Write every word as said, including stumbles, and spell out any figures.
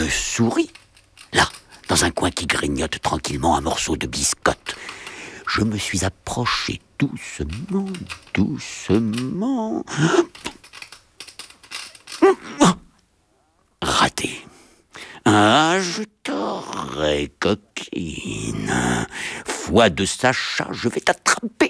souris, là, dans un coin qui grignote tranquillement un morceau de biscotte. Je me suis approché doucement, doucement. Raté. Ah, je t'aurai, coquine. Foi de Sacha, je vais t'attraper.